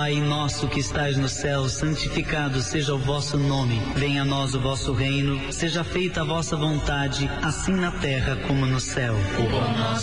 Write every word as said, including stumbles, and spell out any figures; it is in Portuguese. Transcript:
Pai nosso que estais no céu, santificado seja o vosso nome. Venha a nós o vosso reino, seja feita a vossa vontade, assim na terra como no céu. O pão nosso